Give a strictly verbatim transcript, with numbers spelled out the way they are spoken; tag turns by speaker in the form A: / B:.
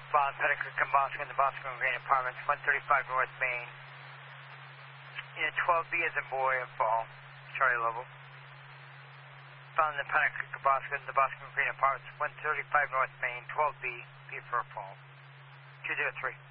A: Boston, Petticoat and Boston, the Boston Green Apartments, one thirty-five North Main. Unit twelve B as in boy and fall, Charlie level. Found the Petticoat, Boston, the Boston Green Apartments, one thirty-five North Main, twelve B, B for fall. two zero three.